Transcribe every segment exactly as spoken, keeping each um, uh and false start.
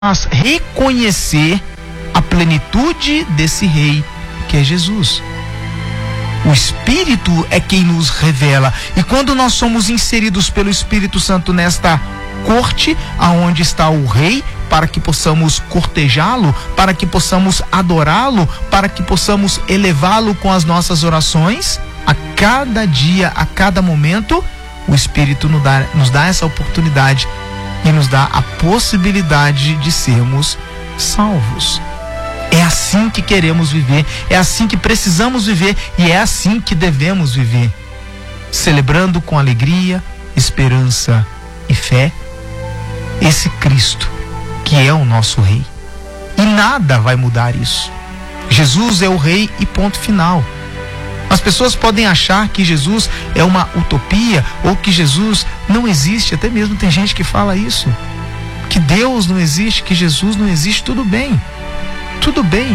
nós reconhecer a plenitude desse rei que é Jesus. O Espírito é quem nos revela, e quando nós somos inseridos pelo Espírito Santo nesta corte, aonde está o rei, para que possamos cortejá-lo, para que possamos adorá-lo, para que possamos elevá-lo com as nossas orações, a cada dia, a cada momento, o Espírito nos dá, nos dá essa oportunidade e nos dá a possibilidade de sermos salvos. É assim que queremos viver, é assim que precisamos viver e é assim que devemos viver, celebrando com alegria, esperança e fé esse Cristo que é o nosso Rei. E nada vai mudar isso. Jesus é o Rei e ponto final. As pessoas podem achar que Jesus é uma utopia ou que Jesus não existe, até mesmo tem gente que fala isso, que Deus não existe, que Jesus não existe. Tudo bem, tudo bem,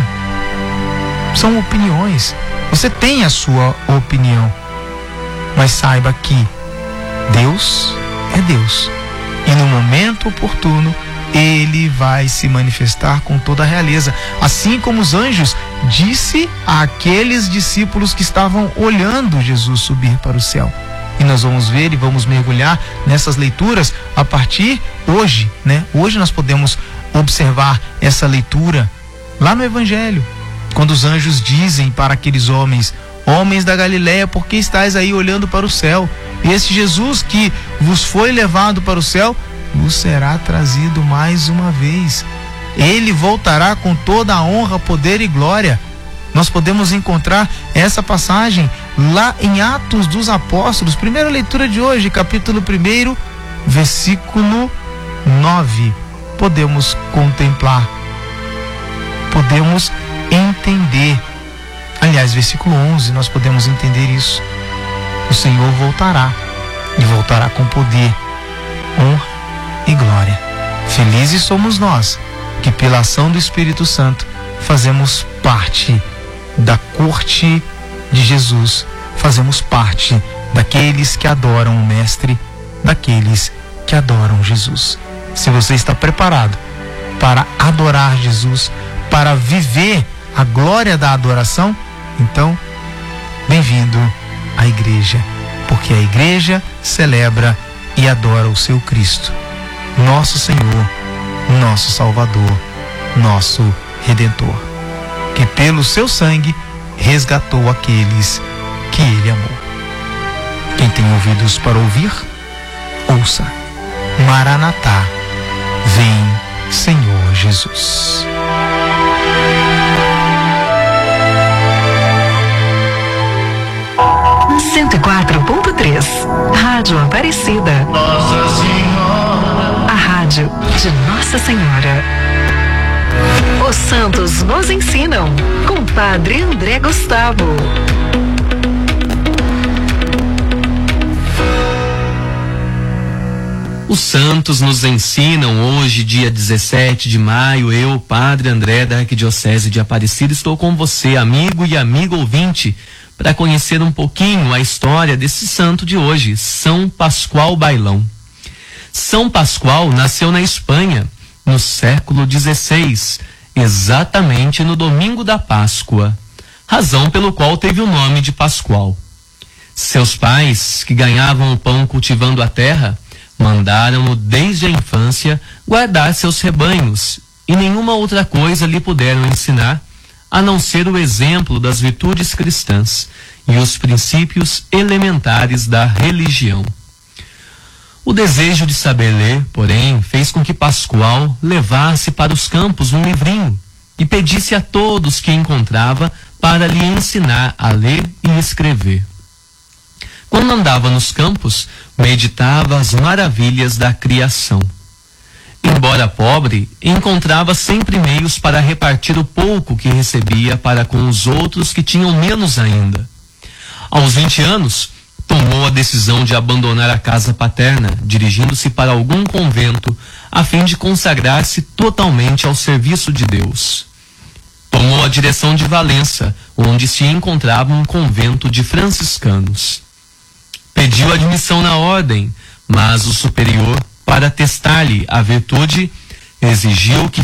são opiniões, você tem a sua opinião, mas saiba que Deus é Deus e no momento oportuno Ele vai se manifestar com toda a realeza, assim como os anjos disse àqueles discípulos que estavam olhando Jesus subir para o céu. E nós vamos ver e vamos mergulhar nessas leituras a partir hoje, né? Hoje nós podemos observar essa leitura lá no Evangelho, quando os anjos dizem para aqueles homens: homens da Galileia, por que estáis aí olhando para o céu? E esse Jesus que vos foi levado para o céu vos será trazido mais uma vez. Ele voltará com toda a honra, poder e glória. Nós podemos encontrar essa passagem lá em Atos dos Apóstolos, primeira leitura de hoje, capítulo primeiro, versículo nove. Podemos contemplar, podemos entender. Aliás, versículo onze, nós podemos entender isso. O Senhor voltará e voltará com poder, honra e glória. Felizes somos nós que pela ação do Espírito Santo fazemos parte da corte de Jesus, fazemos parte daqueles que adoram o Mestre, daqueles que adoram Jesus. Se você está preparado para adorar Jesus, para viver a glória da adoração, então bem-vindo à igreja, porque a igreja celebra e adora o seu Cristo, nosso Senhor, nosso Salvador, nosso Redentor, que pelo seu sangue resgatou aqueles que Ele amou. Quem tem ouvidos para ouvir, ouça. Maranatá, vem Senhor Jesus. cento e quatro ponto três, Rádio Aparecida. Nossa Senhora. A rádio de Nossa Senhora. Os santos nos ensinam, com Padre André Gustavo. Os santos nos ensinam hoje, dia dezessete de maio. Eu, Padre André, da Arquidiocese de Aparecida, estou com você, amigo e amigo ouvinte, para conhecer um pouquinho a história desse santo de hoje, São Pascoal Bailão. São Pascoal nasceu na Espanha, no século dezesseis, exatamente no domingo da Páscoa, razão pelo qual teve o nome de Pascoal. Seus pais, que ganhavam o pão cultivando a terra, mandaram-no desde a infância guardar seus rebanhos, e nenhuma outra coisa lhe puderam ensinar, a não ser o exemplo das virtudes cristãs e os princípios elementares da religião. O desejo de saber ler, porém, fez com que Pascoal levasse para os campos um livrinho e pedisse a todos que encontrava para lhe ensinar a ler e escrever. Quando andava nos campos, meditava as maravilhas da criação. Embora pobre, encontrava sempre meios para repartir o pouco que recebia para com os outros que tinham menos ainda. Aos vinte anos, tomou a decisão de abandonar a casa paterna, dirigindo-se para algum convento, a fim de consagrar-se totalmente ao serviço de Deus. Tomou a direção de Valença, onde se encontrava um convento de franciscanos. Pediu admissão na ordem, mas o superior, para testar-lhe a virtude, exigiu que